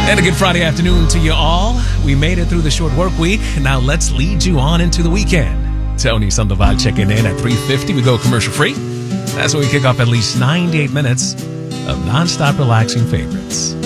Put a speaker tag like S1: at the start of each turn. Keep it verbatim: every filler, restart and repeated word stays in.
S1: And a good Friday afternoon to you all. We made it through the short work week. Now let's lead you on into the weekend. Tony Sandoval checking in at three fifty. We go commercial free. That's when we kick off at least ninety-eight minutes of nonstop relaxing favorites.